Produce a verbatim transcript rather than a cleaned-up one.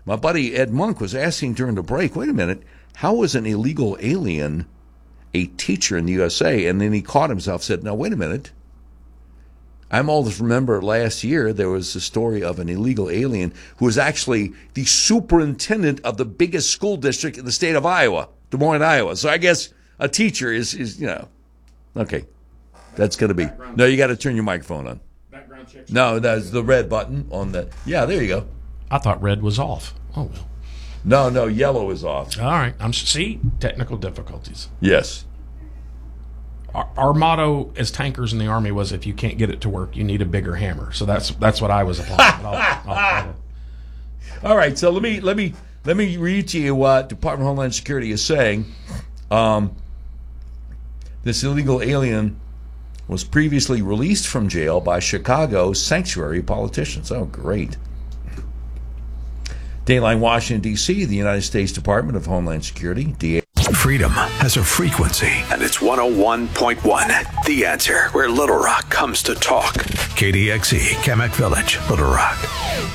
My buddy Ed Monk was asking during the break, wait a minute, how was an illegal alien a teacher in the U S A? And then he caught himself, said, no, wait a minute. I'm old as remember last year there was a story of an illegal alien who was actually the superintendent of the biggest school district in the state of Iowa, Des Moines, Iowa. So I guess a teacher is, is you know, okay, that's going to be. No, you got to turn your microphone on. Background check. No, that's the red button on the, yeah, there you go. I thought red was off. Oh, well. No, no, yellow is off. All right. I'm see, technical difficulties. Yes. Our, our motto as tankers in the Army was, if you can't get it to work, you need a bigger hammer. So that's that's what I was applying. I'll, I'll All right, so let me let me let me read to you what Department of Homeland Security is saying. Um, this illegal alien was previously released from jail by Chicago sanctuary politicians. Oh, great. Dayline, Washington, D C, the United States Department of Homeland Security, D A. Freedom has a frequency, and it's one oh one point one. The Answer, where Little Rock comes to talk. K D X E, Kamak Village, Little Rock.